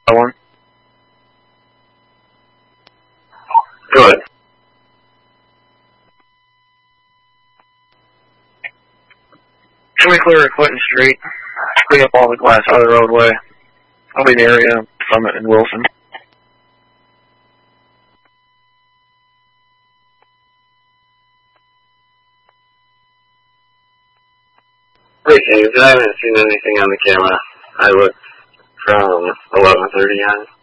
one. Go ahead. Show me clear at Clinton Street. Clean up all the glass out of the roadway. I'll be in the area, Summit and Wilson. Wait, James, I haven't seen anything on the camera. I looked from 11:30 on.